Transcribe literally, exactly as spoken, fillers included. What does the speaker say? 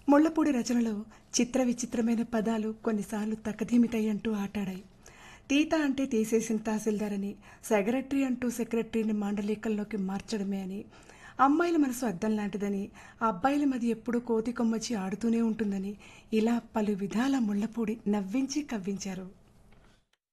ముళ్లపూడి రచనలో చిత్ర విచిత్రమైన పదాలు కొన్నిసార్లు తకధీమిటై అంటూ ఆటాడాయి. తీత అంటే తీసేసిన తహసీల్దార్ అని, సెక్రటరీ అంటూ సెక్రటరీని మాండలికంలోకి మార్చడమే అని, అమ్మాయిల మనసు అద్దం లాంటిదని, ఆ అబ్బాయిల మది ఎప్పుడూ కోతి కొమ్మచ్చి ఆడుతూనే ఉంటుందని, ఇలా పలు విధాల ముళ్లపూడి నవ్వించి కవ్వించారు.